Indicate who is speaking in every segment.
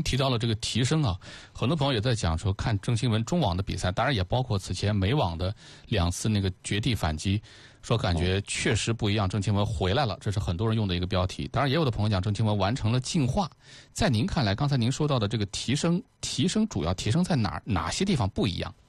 Speaker 1: 提到了这个提升啊，很多朋友也在讲说看郑钦文中网的比赛，当然也包括此前美网的2次那个绝地反击，说感觉确实不一样，郑钦文回来了，这是很多人用的一个标题。当然也有的朋友讲郑钦文完成了进化。在您看来，刚才您说到的这个提升主要提升在哪些地方不一样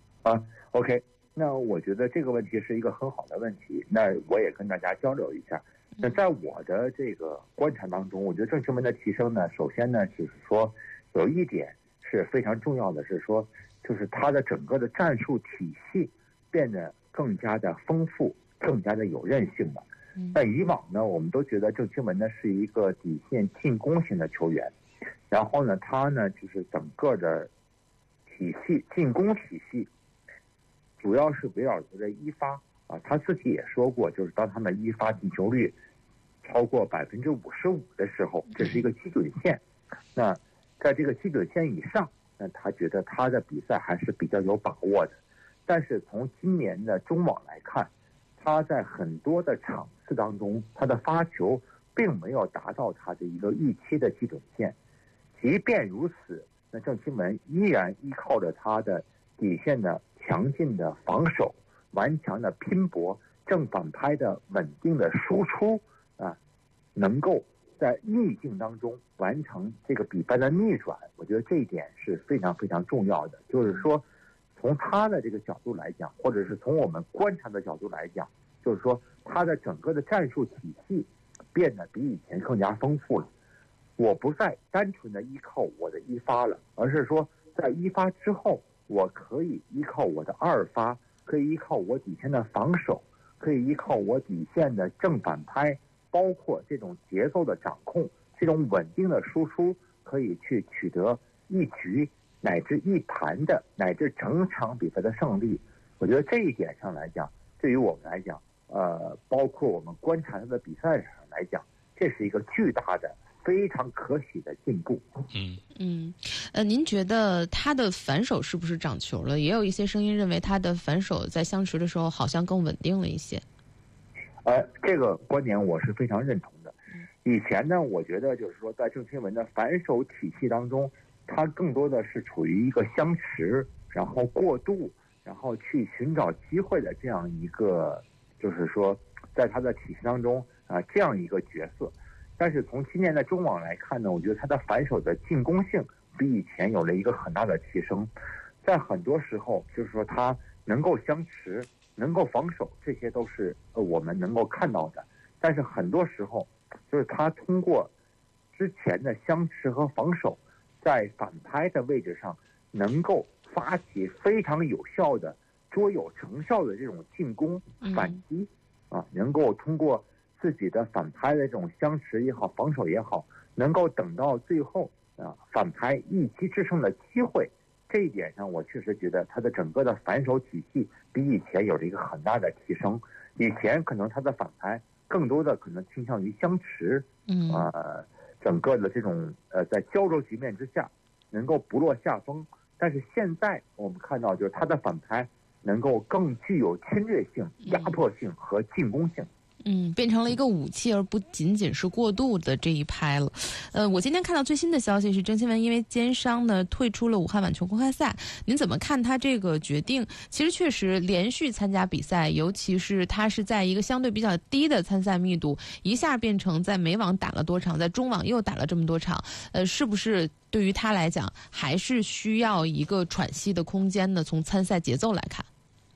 Speaker 2: ？OK， 那我觉得这个问题是一个很好的问题，那我也跟大家交流一下。那在我的这个观察当中，我觉得郑钦文的提升呢，首先呢就是说有一点是非常重要的，是说就是他的整个的战术体系变得更加的丰富，更加的有韧性了。那以往呢，我们都觉得郑钦文呢是一个底线进攻型的球员，然后呢，他呢就是整个的体系进攻体系主要是围绕着一发啊，他自己也说过，就是当他们一发进球率超过55%的时候，这是一个基准线。那在这个基准线以上，那他觉得他的比赛还是比较有把握的。但是从今年的中网来看，他在很多的场次当中，他的发球并没有达到他的一个预期的基准线。即便如此，那郑钦文依然依靠着他的底线的强劲的防守、顽强的拼搏、正反拍的稳定的输出啊，能够在逆境当中完成这个比赛的逆转。我觉得这一点是非常非常重要的。就是说，从他的这个角度来讲，或者是从我们观察的角度来讲，就是说他的整个的战术体系变得比以前更加丰富了。我不再单纯的依靠我的一发了，而是说在一发之后，我可以依靠我的二发，可以依靠我底线的防守，可以依靠我底线的正反拍，包括这种节奏的掌控，这种稳定的输出，可以去取得一局乃至一盘的乃至整场比赛的胜利。我觉得这一点上来讲，对于我们来讲，包括我们观察他的比赛上来讲，这是一个巨大的、非常可喜的进步。
Speaker 3: 您觉得他的反手是不是长球了？也有一些声音认为他的反手在相持的时候好像更稳定了一些。
Speaker 2: 这个观点我是非常认同的。以前呢，我觉得就是说，在郑钦文的反手体系当中，他更多的是处于一个相持，然后过渡，然后去寻找机会的这样一个，就是说，在他的体系当中这样一个角色。但是从今年的中网来看呢，我觉得他的反手的进攻性比以前有了一个很大的提升。在很多时候，就是说他能够相持，能够防守，这些都是我们能够看到的。但是很多时候，就是他通过之前的相持和防守，在反拍的位置上，能够发起非常有效的、卓有成效的这种进攻反击能够通过自己的反拍的这种相持也好，防守也好，能够等到最后反拍一击制胜的机会。这一点上，我确实觉得他的整个的反手体系比以前有了一个很大的提升。以前可能他的反拍更多的可能倾向于相持，整个的这种在胶着局面之下能够不落下风。但是现在我们看到，就是他的反拍能够更具有侵略性、压迫性和进攻性。
Speaker 3: 变成了一个武器，而不仅仅是过度的这一拍了。我今天看到最新的消息是，郑钦文因为肩伤呢退出了武汉网球公开赛。您怎么看他这个决定？其实确实连续参加比赛，尤其是他是在一个相对比较低的参赛密度，一下变成在美网打了多场，在中网又打了这么多场，是不是对于他来讲还是需要一个喘息的空间呢？从参赛节奏来看。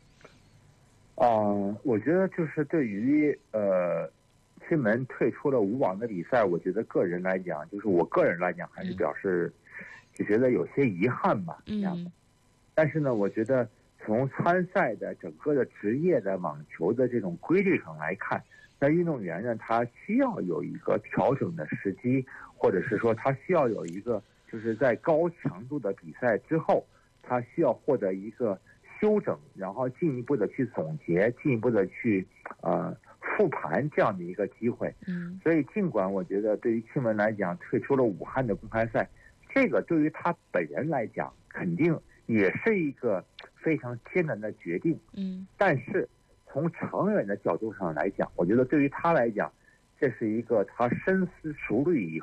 Speaker 2: 我觉得就是对于钦文退出了武网的比赛，我觉得个人来讲，就是我个人来讲还是表示就觉得有些遗憾吧。但是呢，我觉得从参赛的整个的职业的网球的这种规律上来看，那运动员呢，他需要有一个调整的时机，或者是说他需要有一个就是在高强度的比赛之后，他需要获得一个修整，然后进一步的去总结，进一步的去复盘这样的一个机会。所以尽管我觉得对于钦文来讲退出了武汉的公开赛，这个对于他本人来讲肯定也是一个非常艰难的决定。但是从长远的角度上来讲，我觉得对于他来讲，这是一个他深思熟虑以后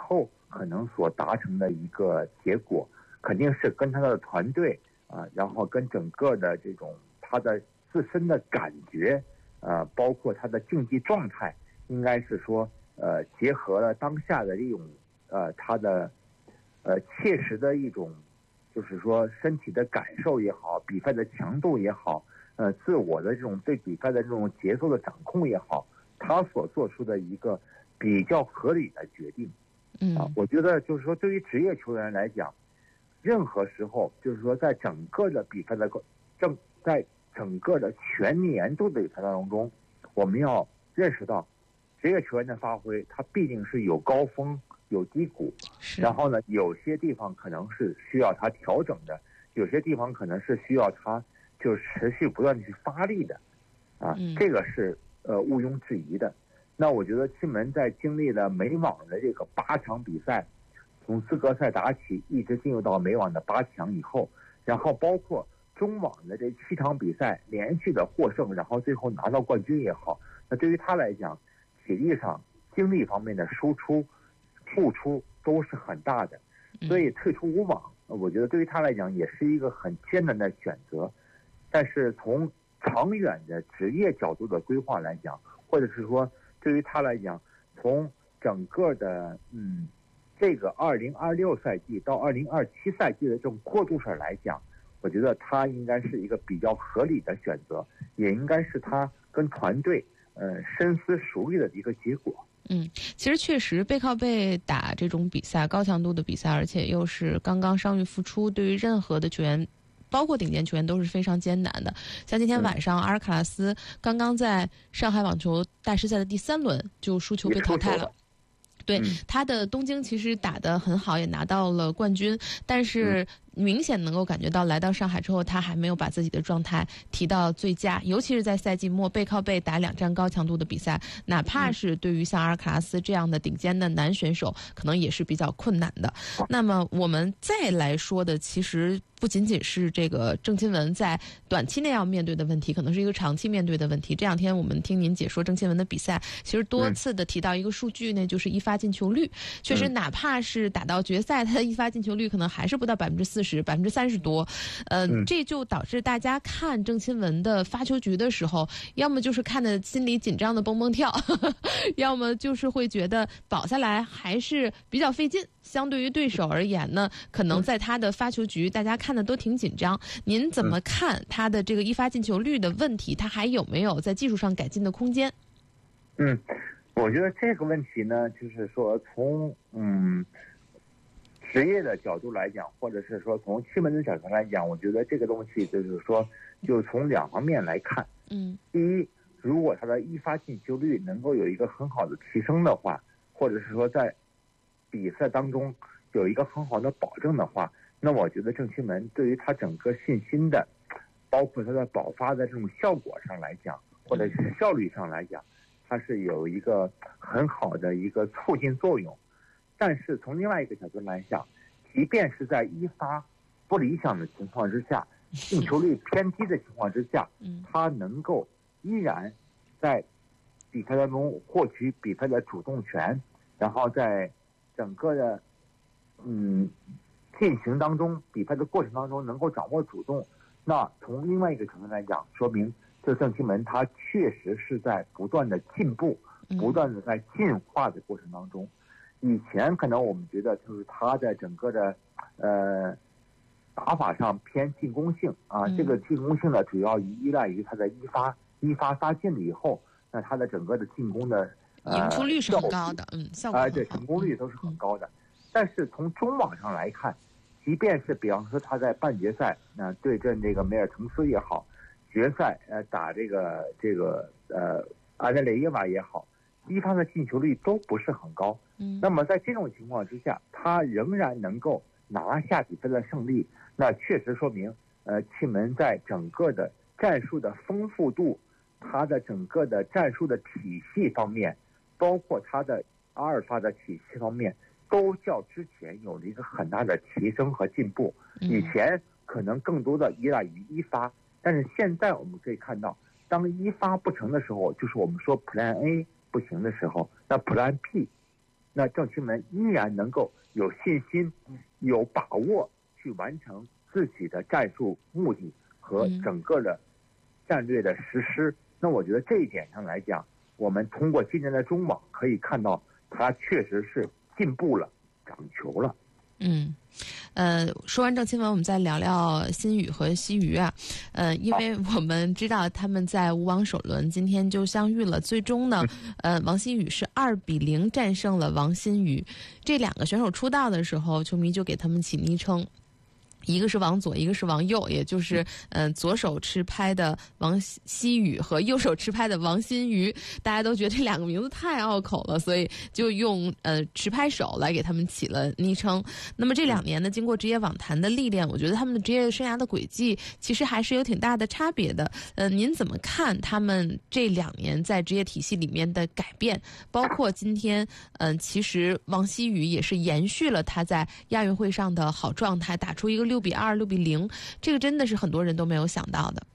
Speaker 2: 可能所达成的一个结果，肯定是跟他的团队然后跟整个的这种他的自身的感觉包括他的竞技状态，应该是说结合了当下的这种他的切实的一种，就是说身体的感受也好，比赛的强度也好，自我的这种对比赛的这种节奏的掌控也好，他所做出的一个比较合理的决定。我觉得就是说，对于职业球员来讲，任何时候就是说，在整个的比赛的在整个的全年度的比赛当中，我们要认识到，职业球员的发挥，他必定是有高峰有低谷，然后呢，有些地方可能是需要他调整的，有些地方可能是需要他就持续不断的去发力的，这个是毋庸置疑的。那我觉得钦门在经历了美网的这个8场比赛，从资格赛打起，一直进入到美网的8强以后，然后包括中网的这7场比赛连续的获胜，然后最后拿到冠军也好，那对于他来讲，体力上、精力方面的输出、付出都是很大的，所以退出无网，我觉得对于他来讲也是一个很艰难的选择。但是从长远的职业角度的规划来讲，或者是说对于他来讲，从整个的这个2026赛季到2027赛季的这种过渡上来讲，我觉得他应该是一个比较合理的选择，也应该是他跟团队深思熟虑的一个结果。
Speaker 3: 其实确实背靠背打这种比赛，高强度的比赛，而且又是刚刚伤愈复出，对于任何的球员，包括顶尖球员都是非常艰难的。像今天晚上阿尔卡拉斯刚刚在上海网球大师赛的第3轮就输球被淘汰了。对，他的东京其实打得很好，也拿到了冠军，但是明显能够感觉到来到上海之后，他还没有把自己的状态提到最佳，尤其是在赛季末背靠背打2站高强度的比赛，哪怕是对于像阿尔卡拉斯这样的顶尖的男选手，可能也是比较困难的。那么我们再来说的，其实不仅仅是这个郑钦文在短期内要面对的问题，可能是一个长期面对的问题。这2天我们听您解说郑钦文的比赛，其实多次的提到一个数据呢，就是一发进球率。确实，哪怕是打到决赛，他的一发进球率可能还是不到40%、30%多。这就导致大家看郑钦文的发球局的时候，要么就是看得心里紧张的蹦蹦跳，要么就是会觉得保下来还是比较费劲。相对于对手而言呢，可能在他的发球局，大家看的都挺紧张。您怎么看他的这个一发进球率的问题？他还有没有在技术上改进的空间？
Speaker 2: 我觉得这个问题呢，就是说从职业的角度来讲，或者是说从钦门的角度来讲，我觉得这个东西就是说，就从2方面来看。第一，如果他的一发进球率能够有一个很好的提升的话，或者是说在比赛当中有一个很好的保证的话，那我觉得郑钦文对于他整个信心的，包括他的爆发的这种效果上来讲，或者是效率上来讲，它是有一个很好的一个促进作用。但是从另外一个角度来讲，即便是在一发不理想的情况之下，进球率偏低的情况之下，他能够依然在比赛当中获取比赛的主动权，然后在整个的进行当中，比赛的过程当中能够掌握主动。那从另外一个层面来讲，说明这郑钦文他确实是在不断的进步，不断的在进化的过程当中。以前可能我们觉得就是他在整个的打法上偏进攻性这个进攻性呢，主要依赖于他的一发发进了以后，那他的整个的进攻的
Speaker 3: 赢出率是很高的，效果很好，
Speaker 2: 对，成功率都是很高的。但是从中网上来看，即便是比方说他在半决赛对阵这个梅尔滕斯也好，决赛打这个安德烈耶娃也好，一发的进球率都不是很高。那么在这种情况之下，他仍然能够拿下比赛的胜利，那确实说明钦门在整个的战术的丰富度，他的整个的战术的体系方面，包括他的阿尔法的体系方面，都较之前有了一个很大的提升和进步。以前可能更多的依赖于一发，但是现在我们可以看到，当一发不成的时候，就是我们说 Plan A 不行的时候，那 Plan B， 那郑钦文依然能够有信心、有把握去完成自己的战术目的和整个的战略的实施。那我觉得这一点上来讲，我们通过今年的中网可以看到，它确实是进步了，涨球了。
Speaker 3: 说完郑钦文，我们再聊聊新宇和西瑜啊。因为我们知道他们在无网首轮今天就相遇了，最终呢，王新宇是2-0战胜了王新宇。这两个选手出道的时候，球迷就给他们起昵称。一个是王左，一个是王右，也就是左手持拍的王希宇和右手持拍的王新瑜，大家都觉得这两个名字太拗口了，所以就用持拍手来给他们起了昵称。那么这2年呢，经过职业网坛的历练，我觉得他们的职业生涯的轨迹其实还是有挺大的差别的。您怎么看他们这2年在职业体系里面的改变？包括今天，其实王希宇也是延续了他在亚运会上的好状态，打出一个6-2、6-0，这个真的是很多人都没有想到的。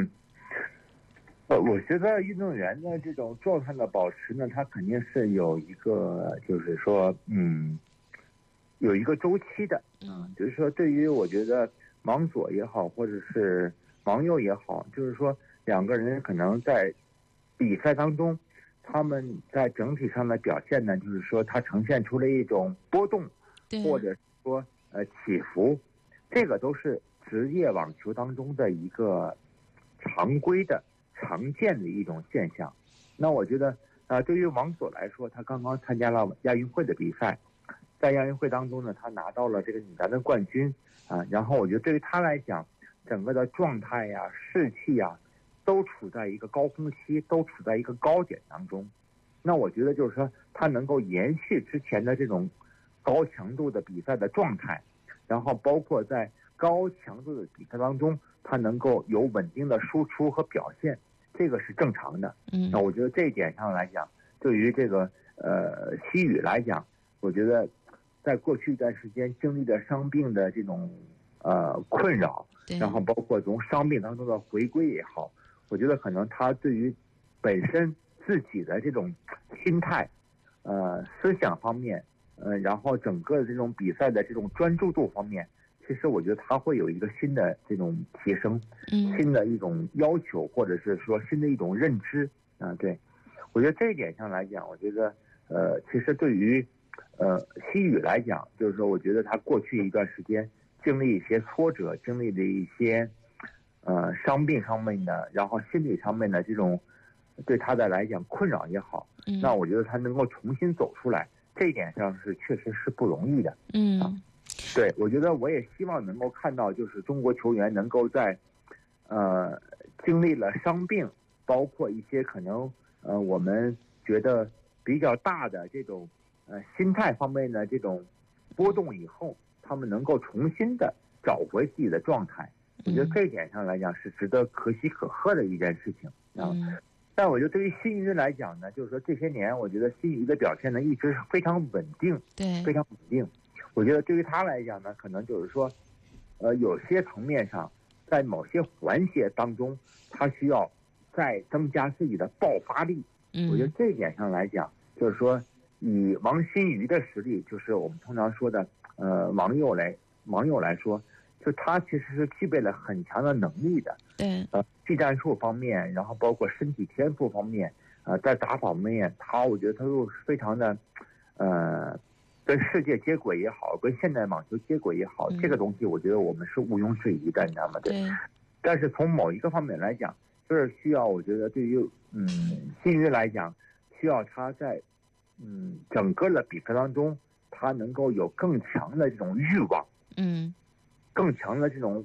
Speaker 2: 我觉得运动员的这种状态的保持呢，他肯定是有一个，就是说，有一个周期的。就是说，对于我觉得王左也好，或者是王右也好，就是说两个人可能在比赛当中，他们在整体上的表现呢，就是说他呈现出了一种波动，或者说起伏。这个都是职业网球当中的一个常规的、常见的一种现象。那我觉得，对于王左来说，他刚刚参加了亚运会的比赛，在亚运会当中呢，他拿到了这个女单的冠军然后我觉得对于他来讲，整个的状态呀、士气呀，都处在一个高峰期，都处在一个高点当中。那我觉得就是说，他能够延续之前的这种高强度的比赛的状态。然后包括在高强度的比赛当中，他能够有稳定的输出和表现，这个是正常的。那我觉得这一点上来讲，对于这个西宇来讲，我觉得在过去一段时间经历的伤病的这种困扰，然后包括从伤病当中的回归也好，我觉得可能他对于本身自己的这种心态、思想方面。然后整个这种比赛的这种专注度方面，其实我觉得他会有一个新的这种提升，新的一种要求，或者是说新的一种认知对，我觉得这一点上来讲，我觉得其实对于西宇来讲，就是说我觉得他过去一段时间经历一些挫折，经历的一些伤病上面的，然后心理上面的这种对他的来讲困扰也好，那我觉得他能够重新走出来。这一点上是确实是不容易的。对，我觉得我也希望能够看到，就是中国球员能够在经历了伤病，包括一些可能我们觉得比较大的这种心态方面的这种波动以后，他们能够重新的找回自己的状态。我觉得这一点上来讲是值得可喜可贺的一件事情但我觉得对于新瑜来讲呢，就是说这些年，我觉得新瑜的表现呢一直是非常稳定，非常稳定。我觉得对于他来讲呢，可能就是说，有些层面上，在某些环节当中，他需要再增加自己的爆发力。我觉得这一点上来讲，就是说，以王新瑜的实力，就是我们通常说的，王右来说，就他其实是具备了很强的能力的。技战术方面，然后包括身体天赋方面，在打法方面，我觉得他都是非常的，跟世界接轨也好，跟现代网球接轨也好，这个东西我觉得我们是毋庸置疑的，你知道吗？对。但是从某一个方面来讲，就是需要我觉得对于新瑜来讲，需要他在整个的比赛当中，他能够有更强的这种欲望，更强的这种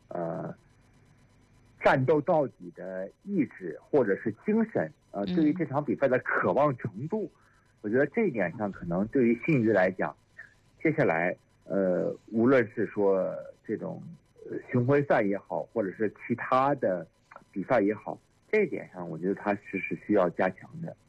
Speaker 2: 战斗到底的意志或者是精神对于这场比赛的渴望程度，我觉得这一点上可能对于新瑜来讲，接下来无论是说这种巡回赛也好，或者是其他的比赛也好，这一点上我觉得他是需要加强的。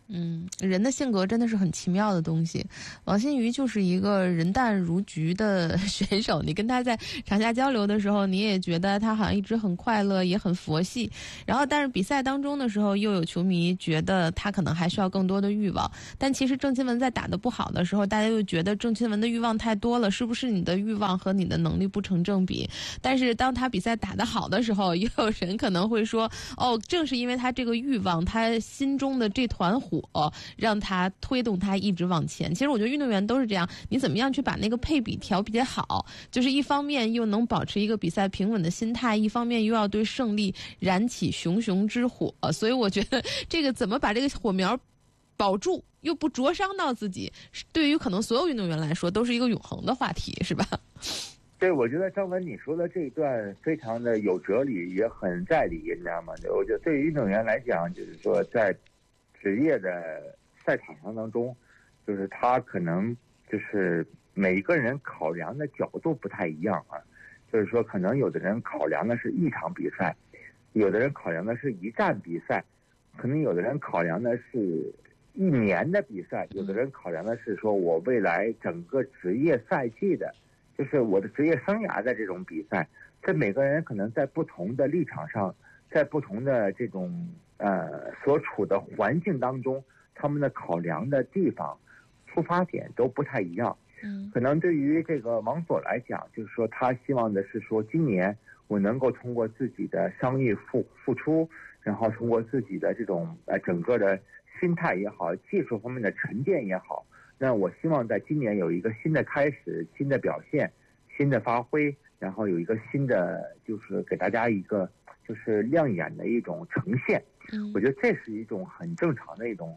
Speaker 3: 人的性格真的是很奇妙的东西。王新瑜就是一个人淡如菊的选手，你跟他在场下交流的时候，你也觉得他好像一直很快乐，也很佛系。然后，但是比赛当中的时候，又有球迷觉得他可能还需要更多的欲望。但其实郑钦文在打得不好的时候，大家又觉得郑钦文的欲望太多了，是不是你的欲望和你的能力不成正比？但是当他比赛打得好的时候，又有人可能会说，正是因为他这个欲望，他心中的这团火让他推动他一直往前。其实我觉得运动员都是这样，你怎么样去把那个配比调节好，就是一方面又能保持一个比赛平稳的心态，一方面又要对胜利燃起熊熊之火。所以我觉得这个怎么把这个火苗保住又不灼伤到自己，对于可能所有运动员来说都是一个永恒的话题，是吧？
Speaker 2: 对，我觉得张文你说的这一段非常的有哲理，也很在理，你知道吗？我觉得对于运动员来讲，就是说在职业的赛场上当中，就是他可能就是每一个人考量的角度不太一样啊。就是说，可能有的人考量的是一场比赛，有的人考量的是一站比赛，可能有的人考量的是一年的比赛，有的人考量的是说我未来整个职业赛季的。就是我的职业生涯的这种比赛，这每个人可能在不同的立场上，在不同的这种所处的环境当中，他们的考量的地方、出发点都不太一样。可能对于这个王佐来讲，就是说他希望的是说，今年我能够通过自己的商业付出，然后通过自己的这种整个的心态也好，技术方面的沉淀也好。那我希望在今年有一个新的开始、新的表现、新的发挥，然后有一个新的，就是给大家一个就是亮眼的一种呈现。我觉得这是一种很正常的一种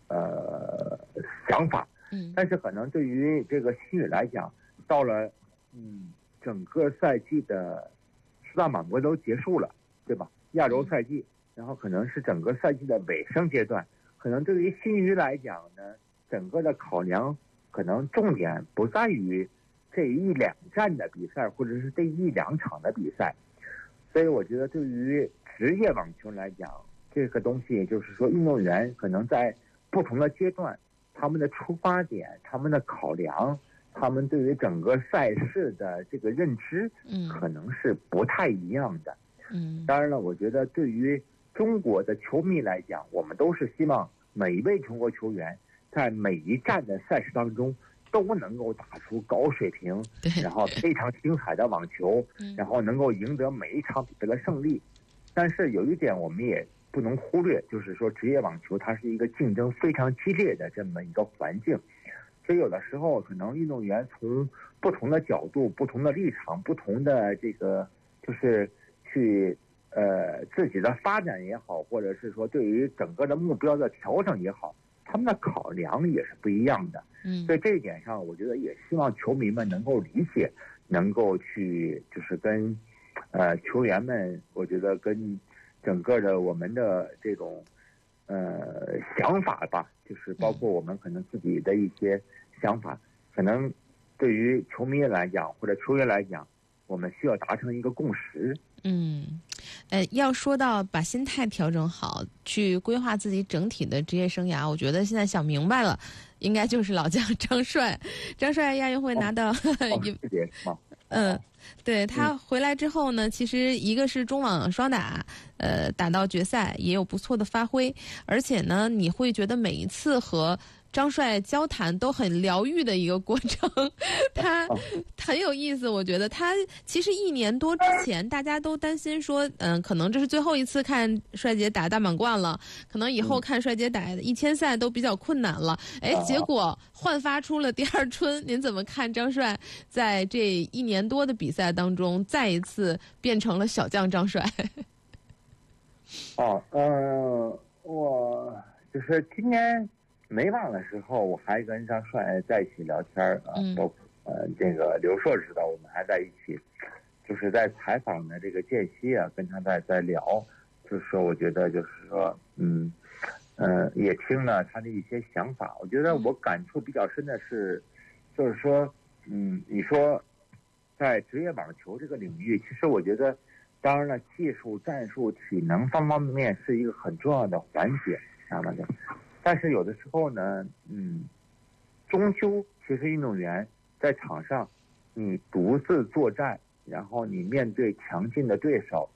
Speaker 2: 想法。但是可能对于这个新宇来讲，到了整个赛季的四大满贯都结束了，对吧？亚洲赛季，然后可能是整个赛季的尾声阶段，可能对于新宇来讲呢。整个的考量可能重点不在于这一两站的比赛，或者是这一两场的比赛，所以我觉得对于职业网球来讲，这个东西就是说，运动员可能在不同的阶段，他们的出发点、他们的考量、他们对于整个赛事的这个认知，可能是不太一样的。当然了，我觉得对于中国的球迷来讲，我们都是希望每一位中国球员。在每一站的赛事当中，都能够打出高水平，然后非常精彩的网球，然后能够赢得每一场比赛的胜利。但是有一点我们也不能忽略，就是说职业网球它是一个竞争非常激烈的这么一个环境，所以有的时候可能运动员从不同的角度、不同的立场、不同的这个就是去自己的发展也好，或者是说对于整个的目标的调整也好。他们的考量也是不一样的，所以这一点上，我觉得也希望球迷们能够理解，能够去就是跟，球员们，我觉得跟整个的我们的这种，想法吧，就是包括我们可能自己的一些想法，可能对于球迷来讲或者球员来讲，我们需要达成一个共识。
Speaker 3: 要说到把心态调整好，去规划自己整体的职业生涯，我觉得现在想明白了，应该就是老将张帅。张帅亚运会拿到对，他回来之后呢，其实一个是中网双打，打到决赛也有不错的发挥，而且呢，你会觉得每一次和张帅交谈都很疗愈的一个过程，他很有意思。我觉得他其实1年多之前，大家都担心说，可能这是最后一次看帅姐打大满贯了，可能以后看帅姐打1000赛都比较困难了。结果焕发出了第二春。您怎么看张帅在这1年多的比赛当中，再一次变成了小将张帅？
Speaker 2: 我就是今年。美网的时候，我还跟张帅在一起聊天啊，包括这个刘硕知道，我们还在一起，就是在采访的这个间隙啊，跟他在聊，就是说，我觉得就是说，也听了他的一些想法。我觉得我感触比较深的是，就是说，你说在职业网球这个领域，其实我觉得，当然了，技术、战术、体能方方面面是一个很重要的环节，知道吗？ 但是有的时候呢，终究其实运动员在场上，你独自作战，然后你面对强劲的对手，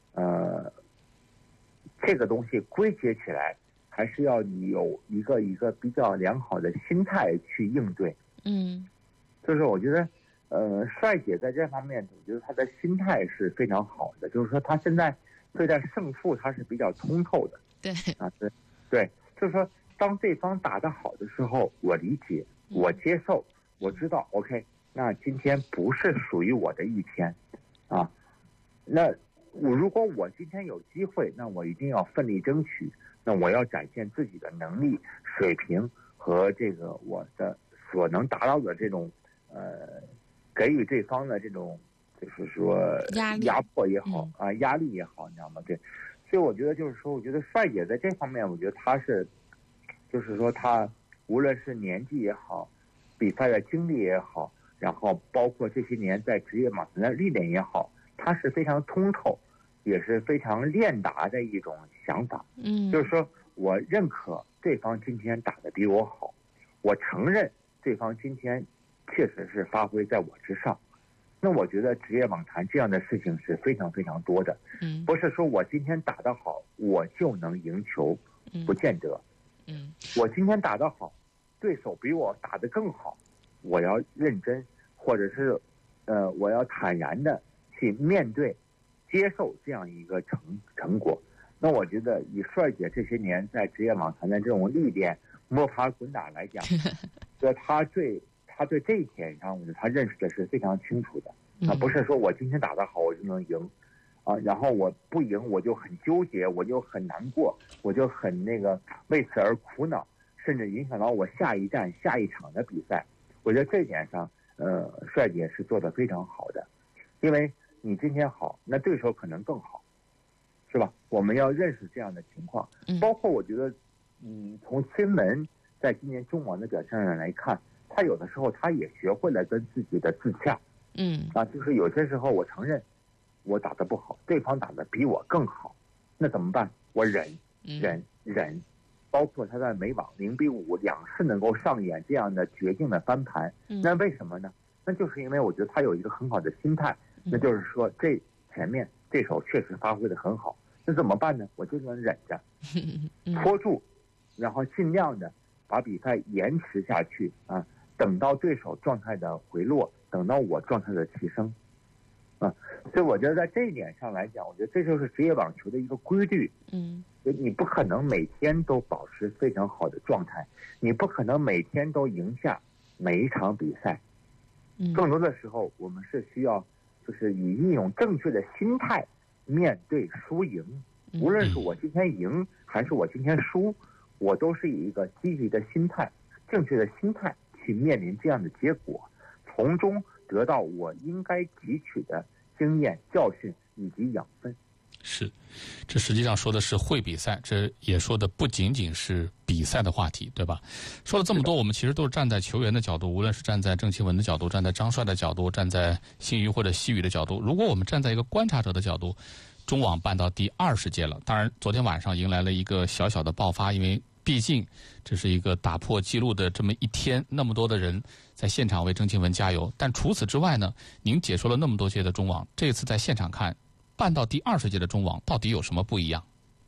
Speaker 2: 这个东西归结起来，还是要你有一个比较良好的心态去应对。就是我觉得，帅姐在这方面，我觉得她的心态是非常好的，就是说她现在对待胜负她是比较通透的。
Speaker 3: 对
Speaker 2: 啊，对，就是说当对方打得好的时候，我理解，我接受，我知道 ，OK， 那今天不是属于我的一天，啊，那如果我今天有机会，那我一定要奋力争取，那我要展现自己的能力、水平和这个我的所能达到的这种给予对方的这种就是说压迫也好啊，压力也好，你知道吗？对，所以我觉得就是说，我觉得帅姐在这方面，我觉得她是，就是说她无论是年纪也好，比赛的经历也好，然后包括这些年在职业马术的历练也好，她是非常通透，也是非常练达的一种想法。就是说我认可对方今天打得比我好，我承认对方今天确实是发挥在我之上。那我觉得职业网坛这样的事情是非常非常多的，不是说我今天打得好我就能赢球，不见得。我今天打得好，对手比我打得更好，我要认真，或者是我要坦然的去面对、接受这样一个成果。那我觉得以帅姐这些年在职业网坛的这种历练、摸爬滚打来讲，他对这一点上，我觉得他认识的是非常清楚的。不是说我今天打得好我就能赢，然后我不赢我就很纠结，我就很难过，我就很为此而苦恼，甚至影响到我下一站、下一场的比赛。我觉得这一点上，帅姐是做得非常好的，因为你今天好，那对手可能更好，是吧？我们要认识这样的情况，包括我觉得，从孙雯在今年中网的表现上来看。他有的时候他也学会了跟自己的自洽，就是有些时候我承认我打得不好，对方打得比我更好，那怎么办？我忍，包括他在美网0-52次能够上演这样的绝境的翻盘，那为什么呢？那就是因为我觉得他有一个很好的心态，那就是说这前面对手确实发挥得很好，那怎么办呢？我就能忍着，拖住，然后尽量的把比赛延迟下去啊。等到对手状态的回落，等到我状态的提升，所以我觉得在这一点上来讲，我觉得这就是职业网球的一个规律。你不可能每天都保持非常好的状态，你不可能每天都赢下每一场比赛。更多的时候，我们是需要就是以一种正确的心态面对输赢。无论是我今天赢还是我今天输，我都是以一个积极的心态、正确的心态去面临这样的结果，从中得到我应该汲取的经验、教训以及养分。
Speaker 1: 是，这实际上说的是会比赛，这也说的不仅仅是比赛的话题，对吧？说了这么多，我们其实都是站在球员的角度，无论是站在郑钦文的角度，站在张帅的角度，站在新宇或者西宇的角度。如果我们站在一个观察者的角度，中网办到第20届了，当然昨天晚上迎来了一个小小的爆发，因为毕竟这是一个打破纪录的这么一天，那么多的人在现场为郑钦文加油。但除此之外呢，您解说了那么多届的中网，这次在现场看办到第20届的中网到底有什么不一样？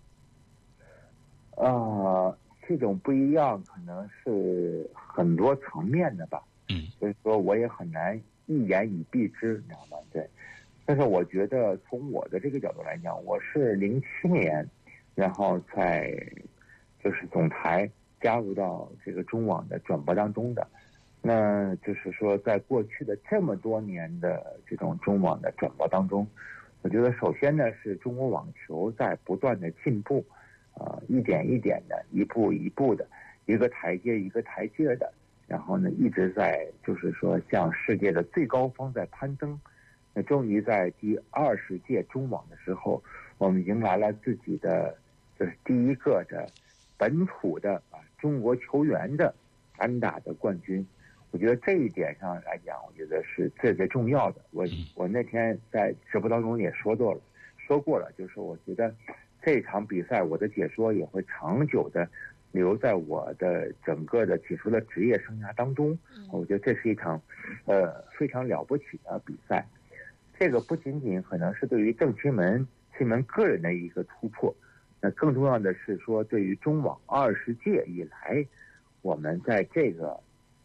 Speaker 2: 这种不一样可能是很多层面的吧。所以说我也很难一言以蔽之，你知道吗？对。但是我觉得从我的这个角度来讲，我是07年，然后在就是总台加入到这个中网的转播当中的。那就是说在过去的这么多年的这种中网的转播当中，我觉得首先呢是中国网球在不断的进步，一点一点的，一步一步的，一个台阶一个台阶的，然后呢一直在就是说向世界的最高峰在攀登。那终于在第20届中网的时候，我们迎来了自己的就是第一个的本土的中国球员的单打的冠军。我觉得这一点上来讲，我觉得是最最重要的。我那天在直播当中也说过了，就是我觉得这场比赛我的解说也会长久的留在我的整个的体操的职业生涯当中。我觉得这是一场非常了不起的比赛。这个不仅仅可能是对于郑钦文个人的一个突破，那更重要的是说，对于中网20届以来，我们在这个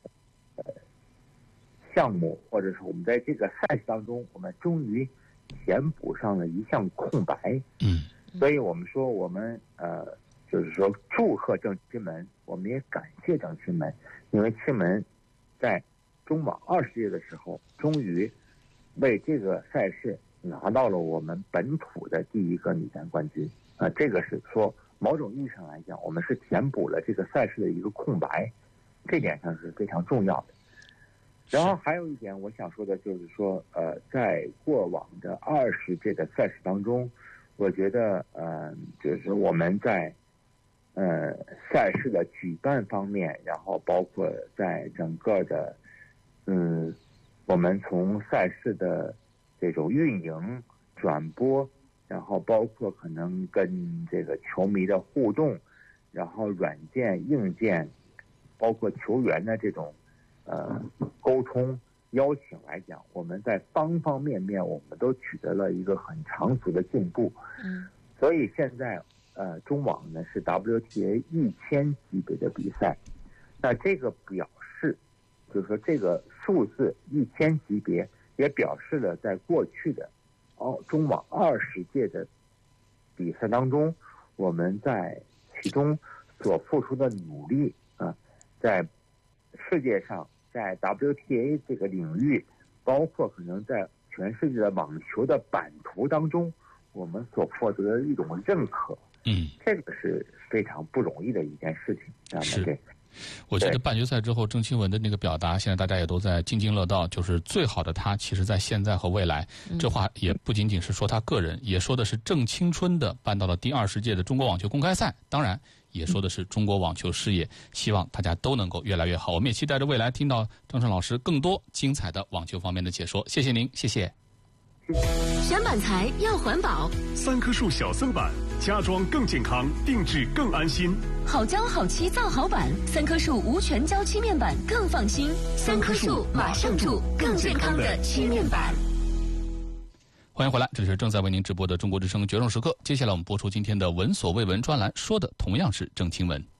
Speaker 2: 项目或者是我们在这个赛事当中，我们终于填补上了一项空白。所以我们说我们就是说祝贺郑钦文，我们也感谢郑钦文，因为钦文在中网20届的时候，终于为这个赛事拿到了我们本土的第一个女单冠军。这个是说某种意义上来讲，我们是填补了这个赛事的一个空白，这点上是非常重要的。然后还有一点我想说的就是说，在过往的20届的赛事当中，我觉得就是我们在赛事的举办方面，然后包括在整个的我们从赛事的这种运营、转播，然后包括可能跟这个球迷的互动，然后软件、硬件，包括球员的这种沟通邀请来讲，我们在方方面面我们都取得了一个很长足的进步。所以现在中网呢是 WTA 1000级别的比赛，那这个表示就是说这个数字1000级别也表示了在过去的中网20届的比赛当中，我们在其中所付出的努力在世界上，在 WTA 这个领域，包括可能在全世界的网球的版图当中，我们所获得的一种认可。这个是非常不容易的一件事情。
Speaker 1: 是。我觉得半决赛之后，郑钦文的那个表达，现在大家也都在津津乐道，就是最好的他，其实在现在和未来。这话也不仅仅是说他个人，也说的是郑青春的办到了第20届的中国网球公开赛，当然也说的是中国网球事业，希望大家都能够越来越好。我们也期待着未来听到张晨老师更多精彩的网球方面的解说。谢谢您，谢谢。
Speaker 4: 选板材要环保，3棵树小森板，家装更健康，定制更安心。好胶好漆造好板，3棵树无全胶漆面板更放心。3棵树马上住更健康的漆面板。
Speaker 1: 欢迎回来，这里是正在为您直播的中国之声决胜时刻。接下来我们播出今天的闻所未闻专栏，说的同样是郑钦文。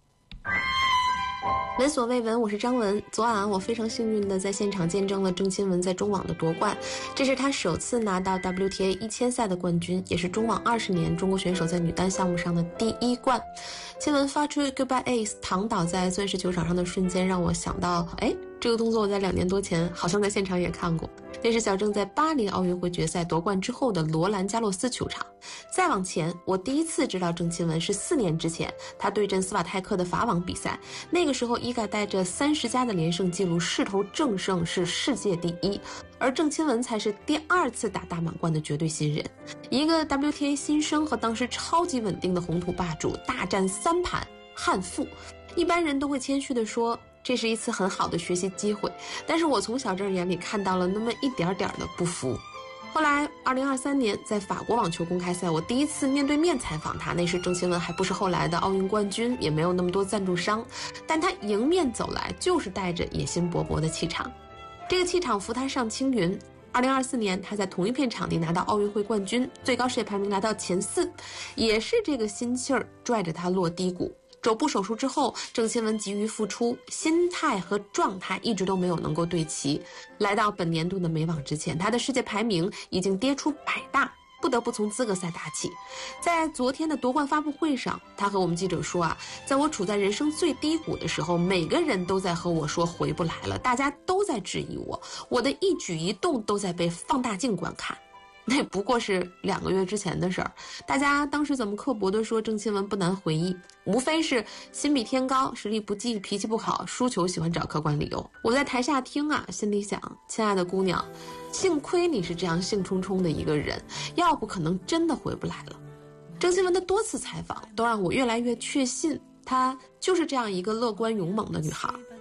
Speaker 5: 闻所未闻，我是张文。昨晚我非常幸运的在现场见证了郑钦文在中网的夺冠，这是他首次拿到 WTA 1000赛的冠军，也是中网20年中国选手在女单项目上的第1冠。钦文发出 Goodbye Ace 躺倒在钻石球场上的瞬间，让我想到，这个动作我在2年多前好像在现场也看过。那是小郑在巴黎奥运会决赛夺冠之后的罗兰加洛斯球场。再往前，我第一次知道郑钦文是4年之前，他对阵斯瓦泰克的法网比赛。那个时候，伊盖带着30加的连胜记录势头正盛，是世界第1，而郑钦文才是第2次打大满贯的绝对新人。一个 WTA 新生和当时超级稳定的红土霸主大战3盘憾负。一般人都会谦虚地说，这是一次很好的学习机会，但是我从小郑眼里看到了那么一点点的不服。后来2023年在法国网球公开赛，我第一次面对面采访他，那时郑钦文还不是后来的奥运冠军，也没有那么多赞助商，但他迎面走来就是带着野心勃勃的气场，这个气场扶他上青云。2024年他在同一片场地拿到奥运会冠军，最高世界排名来到前4，也是这个心气儿拽着他落低谷。肘部手术之后，郑钦文急于复出，心态和状态一直都没有能够对齐。来到本年度的美网之前，他的世界排名已经跌出100大，不得不从资格赛打起。在昨天的夺冠发布会上，他和我们记者说在我处在人生最低谷的时候，每个人都在和我说回不来了，大家都在质疑我的一举一动都在被放大镜观看。那不过是2个月之前的事儿，大家当时怎么刻薄地说郑钦文不难回忆，无非是心比天高，实力不济，脾气不好，输球喜欢找客观理由。我在台下听心里想，亲爱的姑娘，幸亏你是这样兴冲冲的一个人，要不可能真的回不来了。郑钦文的多次采访都让我越来越确信，她就是这样一个乐观勇猛的女孩。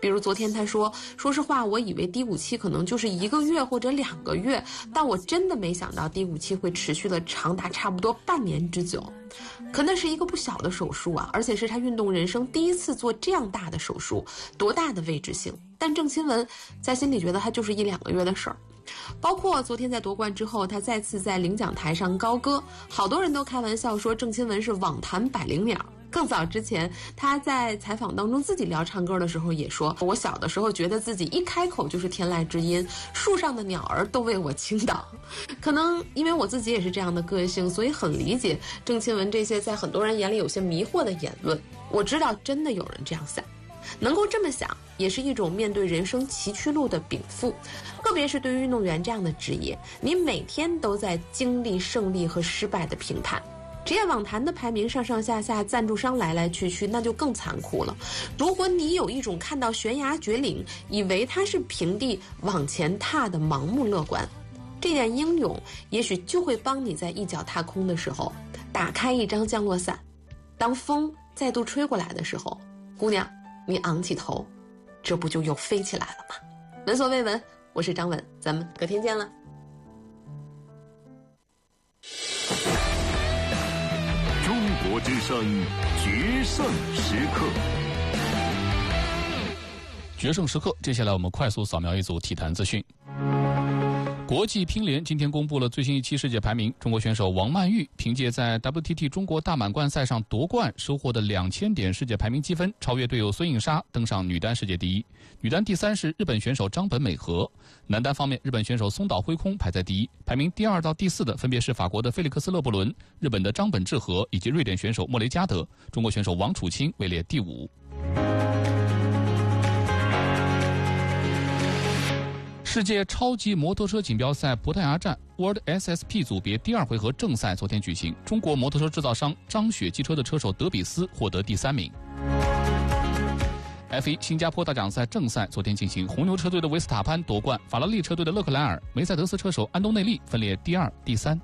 Speaker 5: 比如昨天他说实话，我以为低谷期可能就是1个月或者2个月，但我真的没想到低谷期会持续了长达差不多半年之久。可那是一个不小的手术啊，而且是他运动人生第一次做这样大的手术，多大的未知性。但郑钦文在心里觉得他就是1-2个月的事儿。包括昨天在夺冠之后，他再次在领奖台上高歌，好多人都开玩笑说郑钦文是网坛百灵鸟。更早之前，他在采访当中自己聊唱歌的时候也说，我小的时候觉得自己一开口就是天籁之音，树上的鸟儿都为我倾倒。可能因为我自己也是这样的个性，所以很理解郑钦文这些在很多人眼里有些迷惑的言论。我知道真的有人这样想，能够这么想也是一种面对人生崎岖路的禀赋。特别是对于运动员这样的职业，你每天都在经历胜利和失败的评判。职业网坛的排名上上下下，赞助商来来去去，那就更残酷了。如果你有一种看到悬崖绝岭，以为它是平地往前踏的盲目乐观，这点英勇也许就会帮你在一脚踏空的时候打开一张降落伞。当风再度吹过来的时候，姑娘，你昂起头，这不就又飞起来了吗？闻所未闻，我是张文，咱们隔天见了。
Speaker 4: 中国之声决胜时刻，
Speaker 1: 决胜时刻。接下来我们快速扫描一组体坛资讯。国际乒联今天公布了最新一期世界排名，中国选手王曼玉凭借在 WTT 中国大满贯赛上夺冠收获的2000点世界排名积分，超越队友孙颖莎，登上女单世界第一。女单第3是日本选手张本美和。男单方面，日本选手松岛辉空排在第一，排名第2到第4的分别是法国的菲利克斯勒布伦、日本的张本智和以及瑞典选手莫雷加德。中国选手王楚钦位列第5。世界超级摩托车锦标赛葡萄牙站 World SSP 组别第2回合正赛昨天举行，中国摩托车制造商张雪汽车的车手德比斯获得第3名。F1 新加坡大奖赛正赛昨天进行，红牛车队的维斯塔潘夺冠，法拉利车队的勒克莱尔、梅赛德斯车手安东内利分列第2、第3。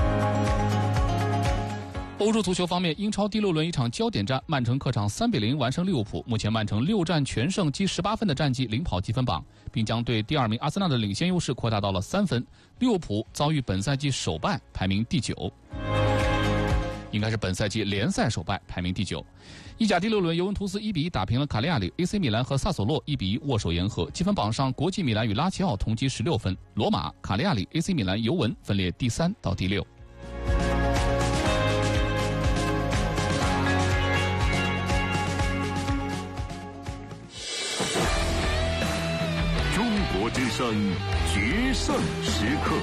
Speaker 1: 欧洲足球方面，英超第6轮一场焦点战，曼城客场3-0完胜利物浦。目前曼城6战全胜，积18分的战绩领跑积分榜，并将对第2名阿森纳的领先优势扩大到了3分。利物浦遭遇本赛季首败，排名第9，应该是本赛季联赛首败，排名第9。意甲第6轮，尤文图斯1-1打平了卡利亚里 ，AC 米兰和萨索洛1-1握手言和。积分榜上，国际米兰与拉齐奥同积16分，罗马、卡利亚里、AC 米兰、尤文分列第3到第6。
Speaker 4: 中国之声决胜时刻，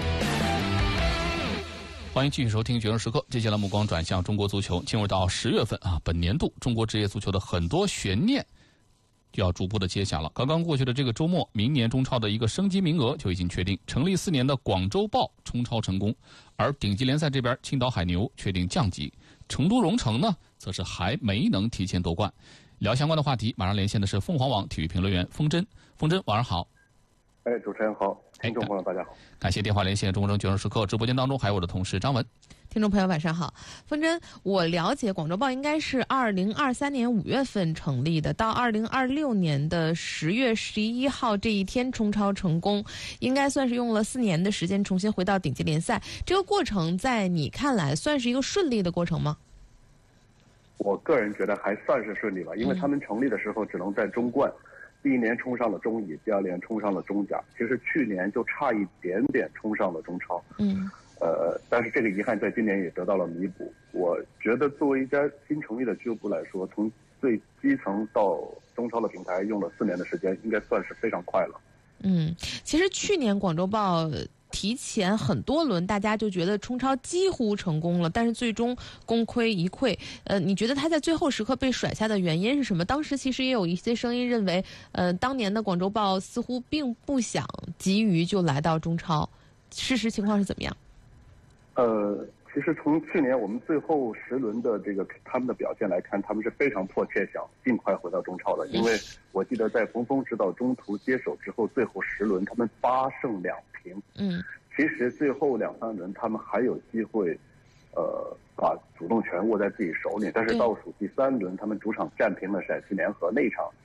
Speaker 1: 欢迎继续收听《决胜时刻》。接下来目光转向中国足球，进入到10月份啊，本年度中国职业足球的很多悬念就要逐步的揭晓了。刚刚过去的这个周末，明年中超的一个升级名额就已经确定，成立4年的广州豹冲超成功，而顶级联赛这边青岛海牛确定降级，成都蓉城呢则是还没能提前夺冠。聊相关的话题，马上连线的是凤凰网体育评论员风真。风真，晚上好。
Speaker 6: 主持人好，听众朋友大家好，
Speaker 1: 感谢电话连线中国决胜时刻直播间当中还有我的同事张文。
Speaker 3: 听众朋友晚上好，风真，我了解广州豹应该是2023年5月份成立的，到2026年的10月11号这一天冲超成功，应该算是用了4年的时间重新回到顶级联赛。这个过程在你看来算是一个顺利的过程吗？
Speaker 6: 我个人觉得还算是顺利吧，因为他们成立的时候只能在中冠，第1年冲上了中乙，第2年冲上了中甲，其实去年就差一点点冲上了中超。但是这个遗憾在今年也得到了弥补。我觉得作为一家新成立的俱乐部来说，从最基层到中超的平台用了4年的时间，应该算是非常快了。
Speaker 3: 其实去年广州豹提前很多轮，大家就觉得冲超几乎成功了，但是最终功亏一篑。你觉得他在最后时刻被甩下的原因是什么？当时其实也有一些声音认为，当年的广州豹似乎并不想急于就来到中超，事实情况是怎么样？
Speaker 6: 其实从去年我们最后10轮的这个他们的表现来看，他们是非常迫切想尽快回到中超的。因为我记得在冯峰指导中途接手之后，最后10轮他们8胜2平。其实最后2-3轮他们还有机会，把主动权握在自己手里。但是倒数第3轮，他们主场战平了陕西联合，那场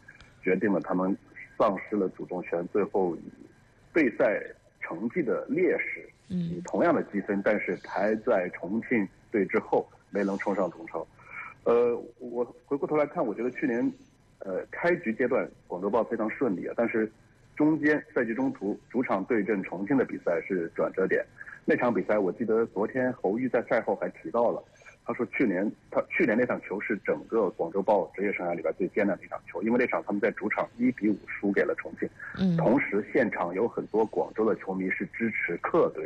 Speaker 6: 决定了他们丧失了主动权，最后以对赛成绩的劣势，以同样的积分，但是排在重庆队之后，没能冲上中超。我回过头来看，我觉得去年开局阶段广州豹非常顺利啊，但是中间赛季中途主场对阵重庆的比赛是转折点。那场比赛我记得昨天侯玉在赛后还提到了，他说去年那场球是整个广州豹职业生涯里边最艰难的一场球，因为那场他们在主场1-5输给了重庆，同时现场有很多广州的球迷是支持客队